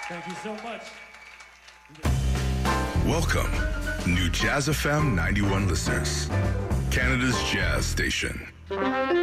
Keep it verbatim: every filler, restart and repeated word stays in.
Thank you so much. Welcome, new Jazz F M ninety-one listeners, Canada's jazz station.